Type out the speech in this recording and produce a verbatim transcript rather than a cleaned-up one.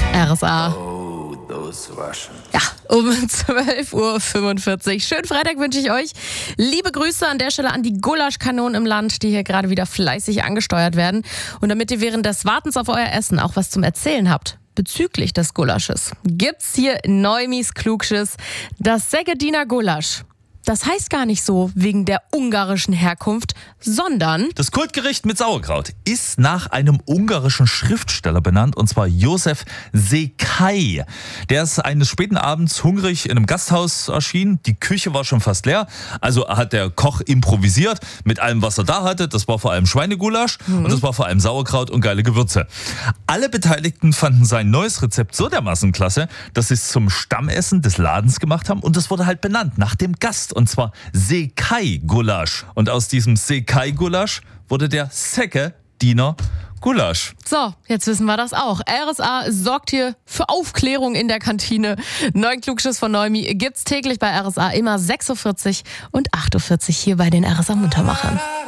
R S A. Oh, those Russians. Ja, um zwölf Uhr fünfundvierzig. Schönen Freitag wünsche ich euch. Liebe Grüße an der Stelle an die Gulaschkanonen im Land, die hier gerade wieder fleißig angesteuert werden. Und damit ihr während des Wartens auf euer Essen auch was zum Erzählen habt bezüglich des Gulasches, gibt's hier Neumis Klugschiss, das Segediner Gulasch. Das heißt gar nicht so wegen der ungarischen Herkunft, sondern Das Kultgericht mit Sauerkraut ist nach einem ungarischen Schriftsteller benannt, und zwar Josef Székely. Der ist eines späten Abends hungrig in einem Gasthaus erschienen. Die Küche war schon fast leer, also hat der Koch improvisiert mit allem, was er da hatte. Das war vor allem Schweinegulasch mhm. und das war vor allem Sauerkraut und geile Gewürze. Alle Beteiligten fanden sein neues Rezept so dermaßen klasse, dass sie es zum Stammessen des Ladens gemacht haben, und das wurde halt benannt nach dem Gast. Und zwar Székely-Gulasch. Und aus diesem Székely-Gulasch wurde der Segediner Gulasch. So, jetzt wissen wir das auch. R S A sorgt hier für Aufklärung in der Kantine. Neuen Klugschiss von Neumi gibt's täglich bei R S A immer sechs Uhr vierzig und acht Uhr vierzig hier bei den R S A Muntermachern.